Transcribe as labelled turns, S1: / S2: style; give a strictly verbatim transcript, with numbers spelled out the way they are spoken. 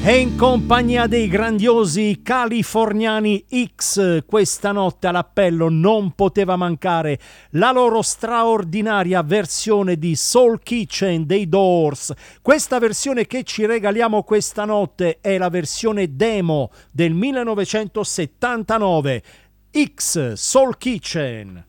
S1: E in compagnia dei grandiosi californiani X, questa notte all'appello non poteva mancare la loro straordinaria versione di Soul Kitchen dei Doors. Questa versione che ci regaliamo questa notte è la versione demo del millenovecentosettantanove. X, Soul Kitchen.